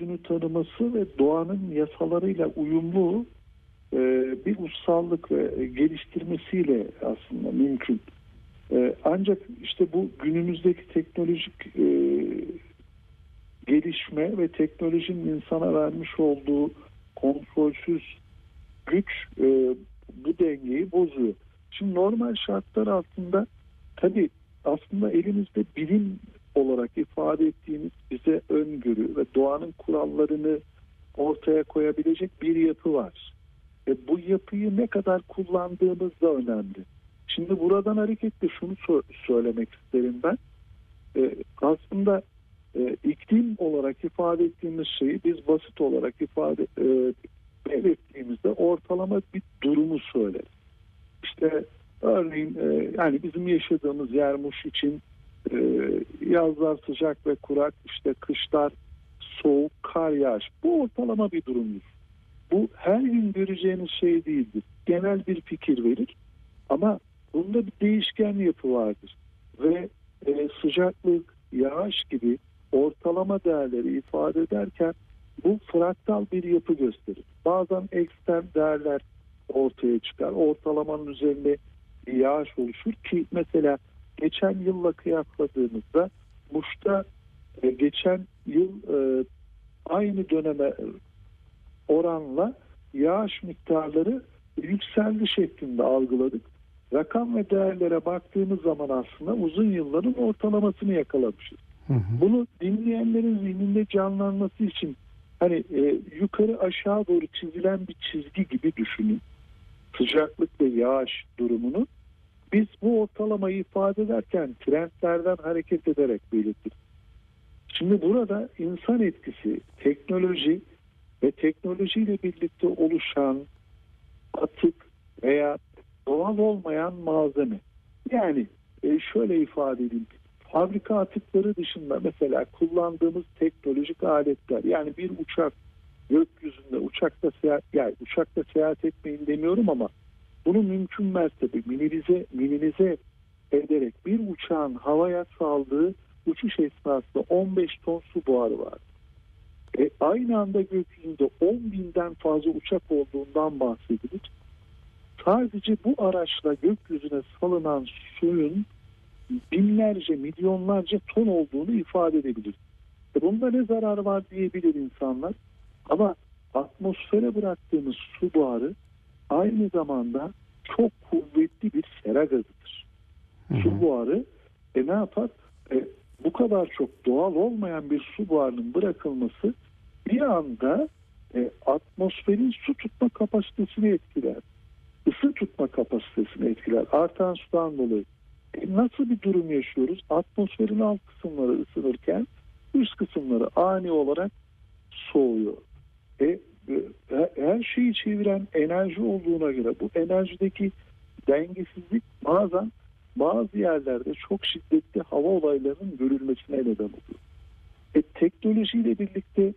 özünü tanıması ve doğanın yasalarıyla uyumlu bir ussallık ve geliştirmesiyle aslında mümkün. Ancak işte bu günümüzdeki teknolojik gelişme ve teknolojinin insana vermiş olduğu kontrolsüz güç bu dengeyi bozuyor. Şimdi normal şartlar altında tabii aslında elimizde bilim olarak ifade ettiğimiz bize öngörü ve doğanın kurallarını ortaya koyabilecek bir yapı var. Bu yapıyı ne kadar kullandığımız da önemli. Şimdi buradan hareketle şunu söylemek isterim ben. Aslında iklim olarak ifade ettiğimiz şeyi biz basit olarak belirttiğimizde ortalama bir durumu söyleriz. İşte örneğin yani bizim yaşadığımız yer Muş için yazlar sıcak ve kurak, işte kışlar soğuk, kar yağış. Bu ortalama bir durumdur. Bu her gün göreceğiniz şey değildir. Genel bir fikir verir ama bunda bir değişken yapı vardır. Ve sıcaklık, yağış gibi ortalama değerleri ifade ederken bu fraktal bir yapı gösterir. Bazen ekstrem değerler ortaya çıkar. Ortalamanın üzerinde bir yağış oluşur ki mesela geçen yılla kıyasladığımızda Muş'ta geçen yıl aynı döneme oranla yağış miktarları yükseldi şeklinde algıladık. Rakam ve değerlere baktığımız zaman aslında uzun yılların ortalamasını yakalamışız. Hı hı. Bunu dinleyenlerin zihninde canlanması için hani yukarı aşağı doğru çizilen bir çizgi gibi düşünün. Sıcaklık ve yağış durumunu biz bu ortalamayı ifade ederken trendlerden hareket ederek belirttik. Şimdi burada insan etkisi, teknoloji ve teknolojiyle birlikte oluşan atık veya doğal olmayan malzeme. Yani şöyle ifade edeyim. Fabrika atıkları dışında mesela kullandığımız teknolojik aletler, yani bir uçak gökyüzünde uçakta seyahat etmeyin demiyorum ama bunu mümkün mertebe minimize ederek bir uçağın havaya saldığı uçuş esnasında 15 ton su buharı var. Aynı anda gökyüzünde 10.000'den fazla uçak olduğundan bahsedilir. Sadece bu araçla gökyüzüne salınan suyun binlerce, milyonlarca ton olduğunu ifade edebilir. Bunda ne zarar var diyebilir insanlar. Ama atmosfere bıraktığımız su buharı aynı zamanda çok kuvvetli bir sera gazıdır. Hı hı. Su buharı ne yapar? Bu kadar çok doğal olmayan bir su buharının bırakılması bir anda atmosferin su tutma kapasitesini etkiler. Isı tutma kapasitesini etkiler. Artan sudan dolayı. Nasıl bir durum yaşıyoruz? Atmosferin alt kısımları ısınırken üst kısımları ani olarak soğuyor. Her şeyi çeviren enerji olduğuna göre bu enerjideki dengesizlik bazen bazı yerlerde çok şiddetli hava olaylarının görülmesine neden oluyor. Teknolojiyle birlikte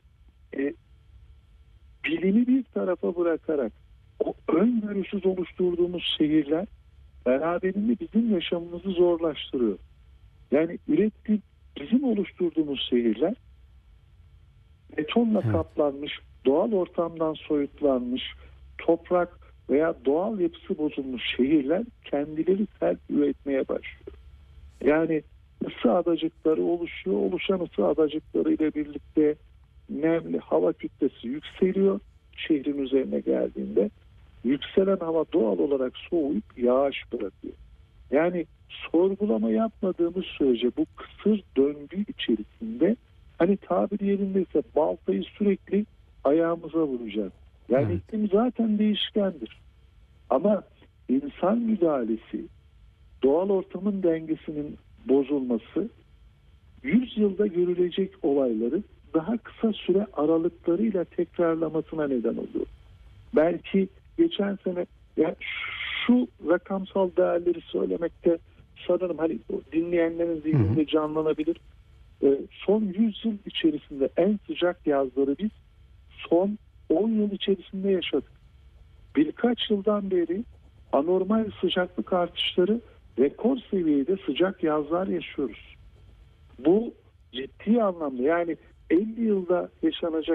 bilimi bir tarafa bırakarak o öngörüsüz oluşturduğumuz şehirler beraberinde bizim yaşamımızı zorlaştırıyor. Yani bizim oluşturduğumuz şehirler betonla kaplanmış, doğal ortamdan soyutlanmış, toprak veya doğal yapısı bozulmuş şehirler kendileri sel üretmeye başlıyor. Yani ısı adacıkları oluşuyor. Oluşan ısı adacıkları ile birlikte nemli hava kütlesi yükseliyor. Şehrin üzerine geldiğinde yükselen hava doğal olarak soğuyup yağış bırakıyor. Yani sorgulama yapmadığımız sürece bu kısır döngü içerisinde hani tabiri yerindeyse baltayı sürekli ayağımıza vuracağız. Yani iklim zaten değişkendir. Ama insan müdahalesi, doğal ortamın dengesinin bozulması 100 yılda görülecek olayları daha kısa süre aralıklarıyla tekrarlamasına neden oluyor. Belki geçen sene şu rakamsal değerleri söylemekte sanırım hani dinleyenlerin zihninde canlanabilir. Son 100 yıl içerisinde en sıcak yazları biz son 10 yıl içerisinde yaşadık. Birkaç yıldan beri anormal sıcaklık artışları, rekor seviyede sıcak yazlar yaşıyoruz. Bu ciddi anlamda yani 50 yılda yaşanacak